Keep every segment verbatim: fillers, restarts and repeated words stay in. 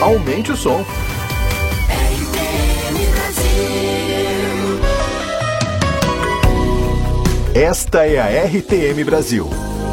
aumente o som. Esta é a R T M Brasil.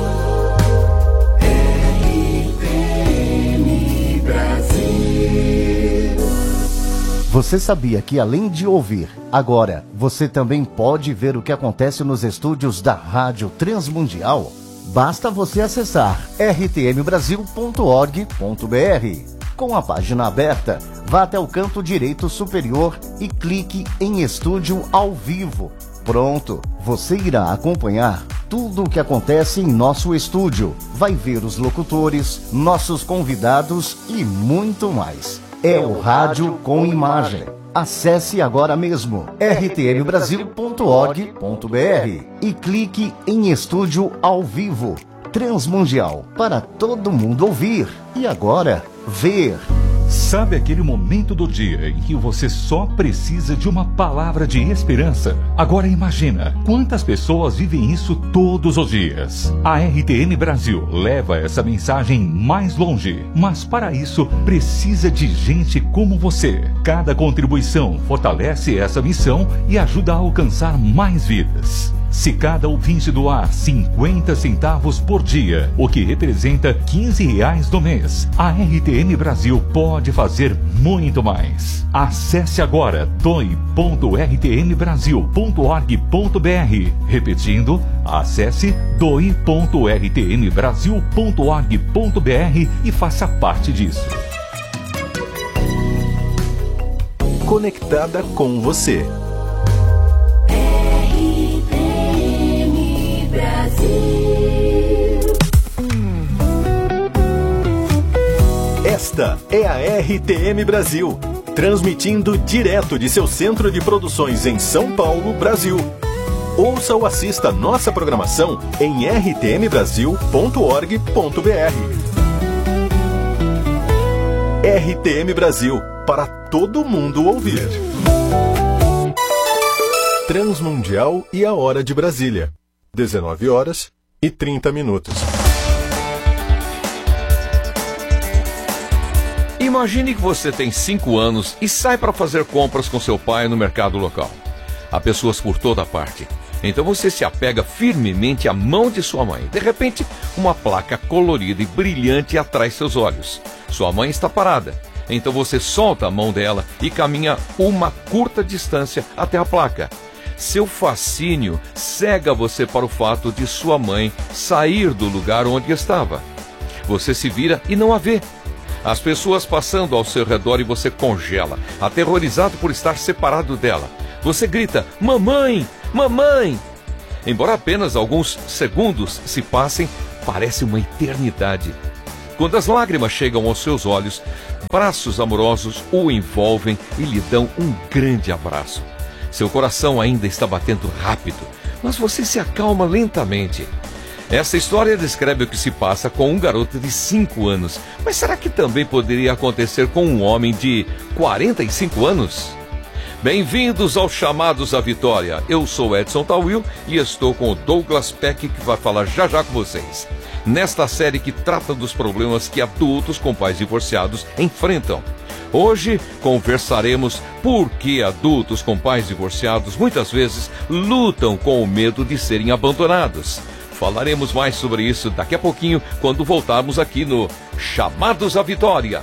R T M Brasil. Você sabia que além de ouvir, agora você também pode ver o que acontece nos estúdios da Rádio Transmundial? Basta você acessar r t m brasil ponto org ponto b r. Com a página aberta, vá até o canto direito superior e clique em Estúdio ao Vivo. Pronto, você irá acompanhar tudo o que acontece em nosso estúdio. Vai ver os locutores, nossos convidados e muito mais. É o Rádio com Imagem. Acesse agora mesmo r t m brasil ponto org ponto b r e clique em Estúdio ao Vivo. Transmundial, para todo mundo ouvir e agora ver. Sabe aquele momento do dia em que você só precisa de uma palavra de esperança? Agora imagina quantas pessoas vivem isso todos os dias. A R T M Brasil leva essa mensagem mais longe, mas para isso precisa de gente como você. Cada contribuição fortalece essa missão e ajuda a alcançar mais vidas. Se cada ouvinte doar cinquenta centavos por dia, o que representa quinze reais no mês, a R T M Brasil pode fazer muito mais. Acesse agora doe ponto r t m brasil ponto org ponto b r. Repetindo, acesse doe ponto r t m brasil ponto org ponto b r e faça parte disso. Conectada com você. Esta é a R T M Brasil, transmitindo direto de seu centro de produções em São Paulo, Brasil. Ouça ou assista nossa programação em r t m brasil ponto org ponto b r. R T M Brasil, para todo mundo ouvir. Transmundial e a Hora de Brasília. dezenove horas e trinta minutos. Imagine que você tem cinco anos e sai para fazer compras com seu pai no mercado local. Há pessoas por toda parte. Então você se apega firmemente à mão de sua mãe. De repente, uma placa colorida e brilhante atrai seus olhos. Sua mãe está parada. Então você solta a mão dela e caminha uma curta distância até a placa. Seu fascínio cega você para o fato de sua mãe sair do lugar onde estava. Você se vira e não a vê. As pessoas passando ao seu redor e você congela, aterrorizado por estar separado dela. Você grita, mamãe, mamãe! Embora apenas alguns segundos se passem, parece uma eternidade. Quando as lágrimas chegam aos seus olhos, braços amorosos o envolvem e lhe dão um grande abraço. Seu coração ainda está batendo rápido, mas você se acalma lentamente. Essa história descreve o que se passa com um garoto de cinco anos. Mas será que também poderia acontecer com um homem de quarenta e cinco anos? Bem-vindos aos Chamados à Vitória. Eu sou Edson Tawil e estou com o Douglas Peck, que vai falar já já com vocês. Nesta série que trata dos problemas que adultos com pais divorciados enfrentam. Hoje conversaremos por que adultos com pais divorciados muitas vezes lutam com o medo de serem abandonados. Falaremos mais sobre isso daqui a pouquinho, quando voltarmos aqui no Chamados à Vitória.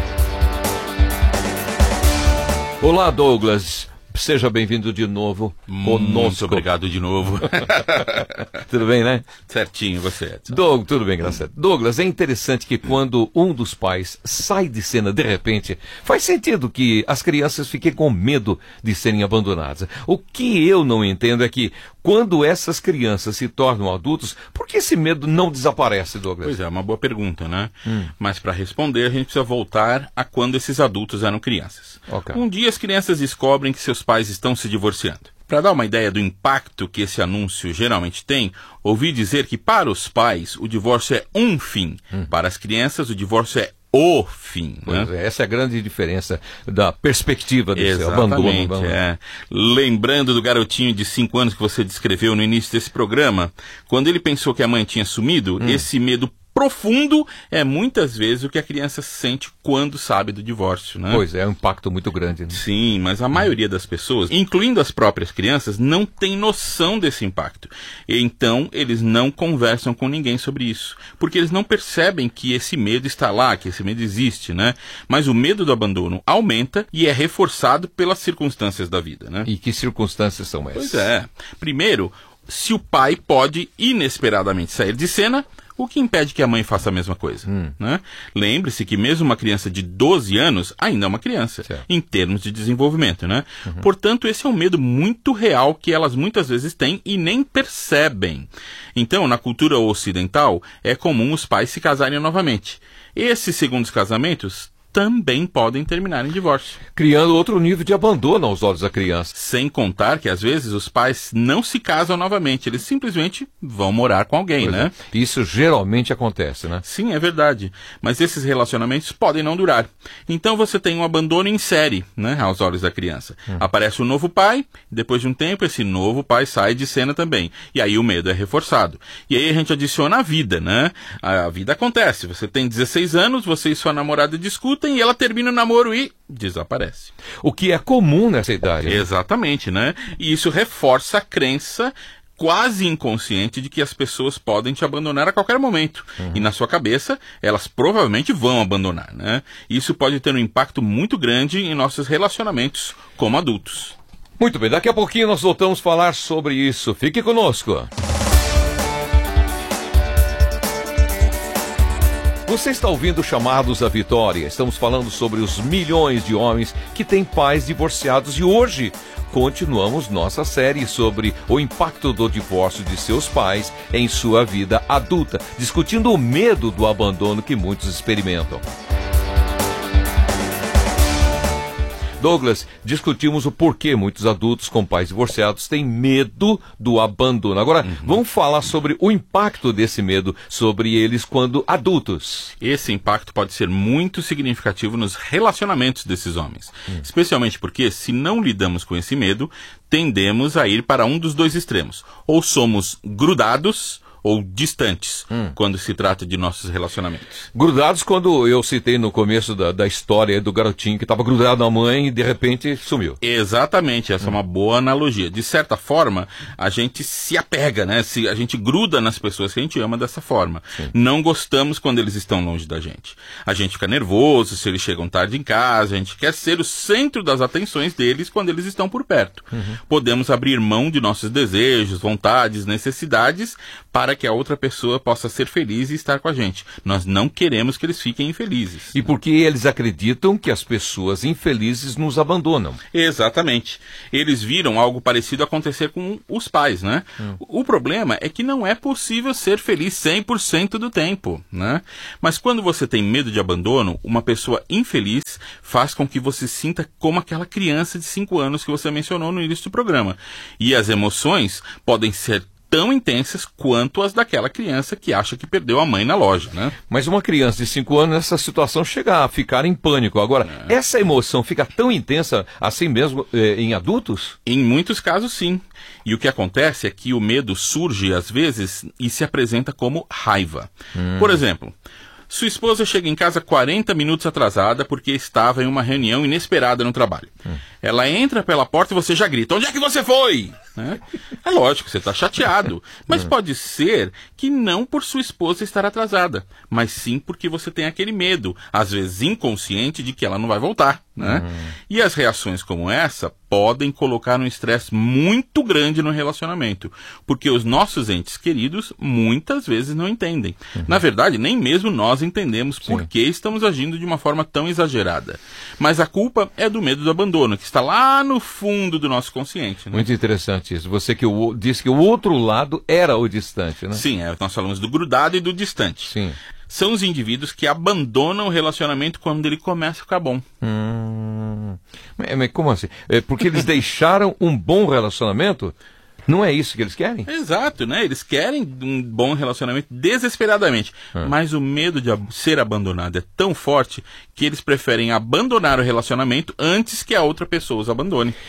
Olá, Douglas. Seja bem-vindo de novo conosco. Muito obrigado de novo. Tudo bem, né? Certinho, você, Edson. Doug, tudo bem, graças a Deus. Douglas, é interessante que quando um dos pais sai de cena de repente, faz sentido que as crianças fiquem com medo de serem abandonadas. O que eu não entendo é que quando essas crianças se tornam adultos, por que esse medo não desaparece, Douglas? Pois é, uma boa pergunta, né? Hum. Mas para responder, a gente precisa voltar a quando esses adultos eram crianças. Okay. Um dia as crianças descobrem que seus pais estão se divorciando. Para dar uma ideia do impacto que esse anúncio geralmente tem, ouvi dizer que para os pais o divórcio é um fim. Hum. Para as crianças o divórcio é o fim. Pois né? é, essa é a grande diferença da perspectiva desse Exatamente, abandono. É. Lembrando do garotinho de cinco anos que você descreveu no início desse programa, quando ele pensou que a mãe tinha sumido, hum. esse medo profundo é muitas vezes o que a criança sente quando sabe do divórcio, né? Pois é, é um impacto muito grande, né? Sim, mas a maioria das pessoas, incluindo as próprias crianças, não tem noção desse impacto. Então, eles não conversam com ninguém sobre isso, porque eles não percebem que esse medo está lá, que esse medo existe, né? Mas o medo do abandono aumenta e é reforçado pelas circunstâncias da vida, né? E que circunstâncias são essas? Pois é. Primeiro, se o pai pode inesperadamente sair de cena, o que impede que a mãe faça a mesma coisa? Hum. Né? Lembre-se que mesmo uma criança de doze anos ainda é uma criança, certo, em termos de desenvolvimento, né? Uhum. Portanto, esse é um medo muito real que elas muitas vezes têm e nem percebem. Então, na cultura ocidental, é comum os pais se casarem novamente. Esses segundos casamentos também podem terminar em divórcio, criando outro nível de abandono aos olhos da criança. Sem contar que, às vezes, os pais não se casam novamente, eles simplesmente vão morar com alguém, pois né? É. Isso geralmente acontece, né? Sim, é verdade. Mas esses relacionamentos podem não durar. Então você tem um abandono em série, né, aos olhos da criança. Hum. Aparece um novo pai, depois de um tempo esse novo pai sai de cena também. E aí o medo é reforçado. E aí a gente adiciona a vida, né? A vida acontece. Você tem dezesseis anos, você e sua namorada discutem, e ela termina o namoro e desaparece. O que é comum nessa idade. Né? Exatamente, né? E isso reforça a crença quase inconsciente de que as pessoas podem te abandonar a qualquer momento. Uhum. E na sua cabeça, elas provavelmente vão abandonar, né? Isso pode ter um impacto muito grande em nossos relacionamentos como adultos. Muito bem, daqui a pouquinho nós voltamos a falar sobre isso. Fique conosco. Você está ouvindo Chamados à Vitória. Estamos falando sobre os milhões de homens que têm pais divorciados e hoje continuamos nossa série sobre o impacto do divórcio de seus pais em sua vida adulta, discutindo o medo do abandono que muitos experimentam. Douglas, discutimos o porquê muitos adultos com pais divorciados têm medo do abandono. Agora, uhum. vamos falar sobre o impacto desse medo sobre eles quando adultos. Esse impacto pode ser muito significativo nos relacionamentos desses homens. Uhum. Especialmente porque, se não lidamos com esse medo, tendemos a ir para um dos dois extremos. Ou somos grudados ou distantes, hum. quando se trata de nossos relacionamentos. Grudados quando eu citei no começo da, da história do garotinho que estava grudado na mãe e de repente sumiu. Exatamente, essa hum. é uma boa analogia. De certa forma, a gente se apega, né? Se, a gente gruda nas pessoas que a gente ama dessa forma. Sim. Não gostamos quando eles estão longe da gente. A gente fica nervoso se eles chegam tarde em casa, a gente quer ser o centro das atenções deles quando eles estão por perto. Uhum. Podemos abrir mão de nossos desejos, vontades, necessidades para que a outra pessoa possa ser feliz e estar com a gente. Nós não queremos que eles fiquem infelizes. E porque eles acreditam que as pessoas infelizes nos abandonam. Exatamente. Eles viram algo parecido acontecer com os pais, né? Hum. O problema é que não é possível ser feliz cem por cento do tempo, né? Mas quando você tem medo de abandono, uma pessoa infeliz faz com que você sinta como aquela criança de cinco anos que você mencionou no início do programa. E as emoções podem ser tão intensas quanto as daquela criança que acha que perdeu a mãe na loja, né? Mas uma criança de cinco anos, nessa situação, chega a ficar em pânico. Agora, é. essa emoção fica tão intensa assim mesmo eh, em adultos? Em muitos casos, sim. E o que acontece é que o medo surge, às vezes, e se apresenta como raiva. Hum. Por exemplo, sua esposa chega em casa quarenta minutos atrasada porque estava em uma reunião inesperada no trabalho. Hum. Ela entra pela porta e você já grita: onde é que você foi? Né? É lógico, você está chateado. Mas hum. pode ser que não por sua esposa estar atrasada, mas sim porque você tem aquele medo, às vezes inconsciente, de que ela não vai voltar. Né? Hum. E as reações como essa podem colocar um estresse muito grande no relacionamento, porque os nossos entes queridos muitas vezes não entendem. Uhum. Na verdade, nem mesmo nós entendemos Sim. por que estamos agindo de uma forma tão exagerada. Mas a culpa é do medo do abandono, que está lá no fundo do nosso consciente. Né? Muito interessante isso. Você que o, disse que o outro lado era o distante, né? Sim, é, nós falamos do grudado e do distante. Sim. São os indivíduos que abandonam o relacionamento quando ele começa a ficar bom. Hum, mas como assim? É porque eles deixaram um bom relacionamento? Não é isso que eles querem? Exato, né? Eles querem um bom relacionamento desesperadamente. Hum. Mas o medo de ser abandonado é tão forte que eles preferem abandonar o relacionamento antes que a outra pessoa os abandone.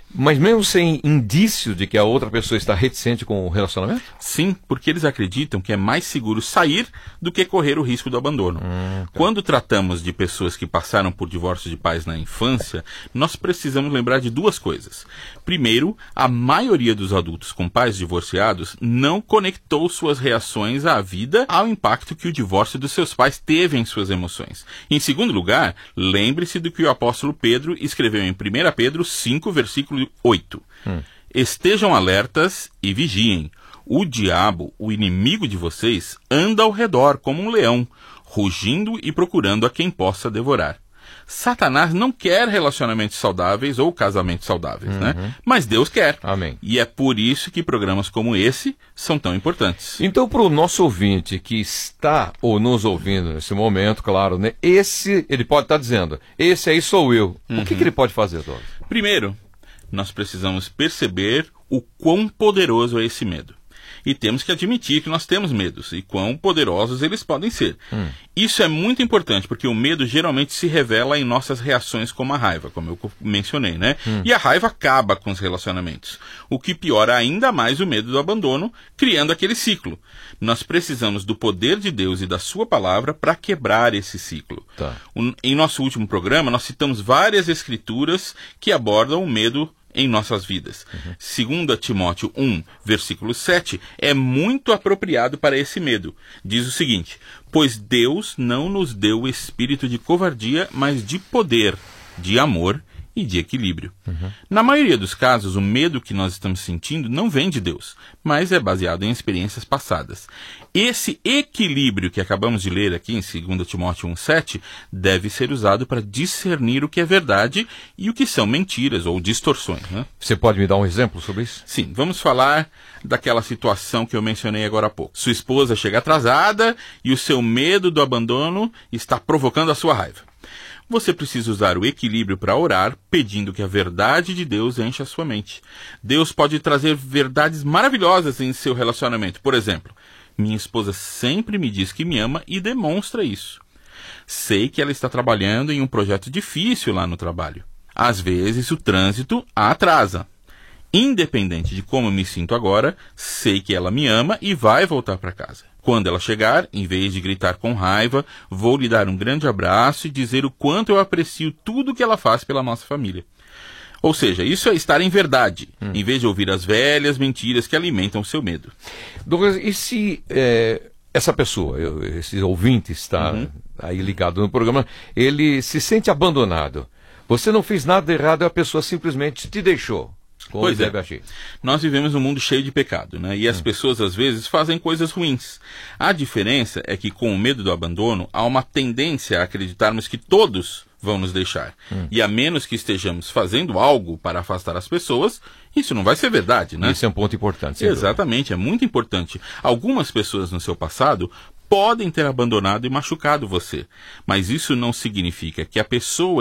Mas mesmo sem indício de que a outra pessoa está reticente com o relacionamento? Sim, porque eles acreditam que é mais seguro sair do que correr o risco do abandono. Hum, tá. Quando tratamos de pessoas que passaram por divórcio de pais na infância, nós precisamos lembrar de duas coisas. Primeiro, a maioria dos adultos com pais divorciados não conectou suas reações à vida ao impacto que o divórcio dos seus pais teve em suas emoções. Em segundo lugar, lembre-se do que o apóstolo Pedro escreveu em primeira Pedro cinco, versículo oito. Hum. Estejam alertas e vigiem. O diabo, o inimigo de vocês, anda ao redor como um leão, rugindo e procurando a quem possa devorar. Satanás não quer relacionamentos saudáveis ou casamentos saudáveis, uhum. né? Mas Deus quer. Amém. E é por isso que programas como esse são tão importantes. Então, para o nosso ouvinte que está ou nos ouvindo nesse momento, claro, né? Esse, ele pode estar dizendo, esse aí sou eu. Uhum. O que, que ele pode fazer, Douglas? Primeiro, nós precisamos perceber o quão poderoso é esse medo. E temos que admitir que nós temos medos e quão poderosos eles podem ser. Hum. Isso é muito importante, porque o medo geralmente se revela em nossas reações como a raiva, como eu mencionei, né? Hum. E a raiva acaba com os relacionamentos, o que piora ainda mais o medo do abandono, criando aquele ciclo. Nós precisamos do poder de Deus e da sua palavra para quebrar esse ciclo. Tá. Um, em nosso último programa, nós citamos várias escrituras que abordam o medo em nossas vidas. Uhum. Segundo Timóteo um, versículo sete, é muito apropriado para esse medo. Diz o seguinte: pois Deus não nos deu o espírito de covardia, mas de poder, de amor e de equilíbrio. Uhum. Na maioria dos casos, o medo que nós estamos sentindo não vem de Deus, mas é baseado em experiências passadas. Esse equilíbrio que acabamos de ler aqui em segundo Timóteo um, sete, deve ser usado para discernir o que é verdade e o que são mentiras ou distorções. Né? Você pode me dar um exemplo sobre isso? Sim, vamos falar daquela situação que eu mencionei agora há pouco. Sua esposa chega atrasada e o seu medo do abandono está provocando a sua raiva. Você precisa usar o equilíbrio para orar, pedindo que a verdade de Deus encha a sua mente. Deus pode trazer verdades maravilhosas em seu relacionamento. Por exemplo, minha esposa sempre me diz que me ama e demonstra isso. Sei que ela está trabalhando em um projeto difícil lá no trabalho. Às vezes o trânsito a atrasa. Independente de como me sinto agora, sei que ela me ama e vai voltar para casa. Quando ela chegar, em vez de gritar com raiva, vou lhe dar um grande abraço e dizer o quanto eu aprecio tudo que ela faz pela nossa família. Ou seja, isso é estar em verdade, hum. em vez de ouvir as velhas mentiras que alimentam o seu medo. Douglas, e se é, essa pessoa, eu, esse ouvinte está uhum. aí ligado no programa, ele se sente abandonado. Você não fez nada errado e a pessoa simplesmente te deixou. Como pois deve é, agir. Nós vivemos um mundo cheio de pecado, né? E as hum. pessoas às vezes fazem coisas ruins. A diferença é que com o medo do abandono há uma tendência a acreditarmos que todos vão nos deixar. Hum. E a menos que estejamos fazendo algo para afastar as pessoas, isso não vai ser verdade, né? Isso é um ponto importante. Exatamente, é muito importante. Algumas pessoas no seu passado podem ter abandonado e machucado você, mas isso não significa que a pessoa